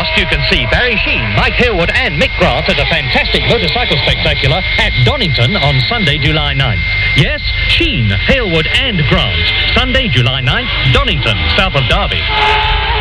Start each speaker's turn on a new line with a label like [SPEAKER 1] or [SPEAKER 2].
[SPEAKER 1] last, you can see Barry Sheene, Mike Harewood and Mick Grant at a fantastic motorcycle spectacular at Donington on Sunday, July 9th. Yes, Sheene, Harewood and Grant. Sunday, July 9th, Donington, south of Derby.